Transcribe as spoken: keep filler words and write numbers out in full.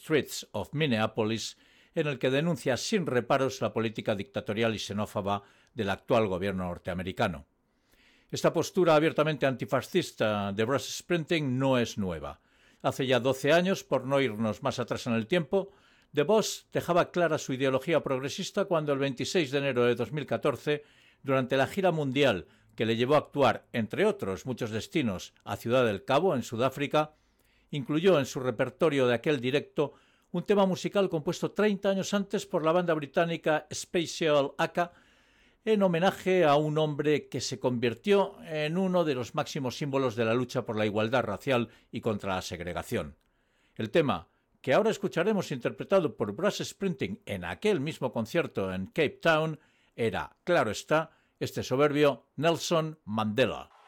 Streets of Minneapolis, en el que denuncia sin reparos la política dictatorial y xenófoba del actual gobierno norteamericano. Esta postura abiertamente antifascista de Bruce Springsteen no es nueva. Hace ya doce años, por no irnos más atrás en el tiempo, The Boss dejaba clara su ideología progresista cuando el veintiséis de enero de dos mil catorce, durante la gira mundial que le llevó a actuar, entre otros muchos destinos, a Ciudad del Cabo, en Sudáfrica, incluyó en su repertorio de aquel directo un tema musical compuesto treinta años antes por la banda británica Special Aka, en homenaje a un hombre que se convirtió en uno de los máximos símbolos de la lucha por la igualdad racial y contra la segregación. El tema, que ahora escucharemos interpretado por Bruce Springsteen en aquel mismo concierto en Cape Town, era, claro está, este soberbio Nelson Mandela.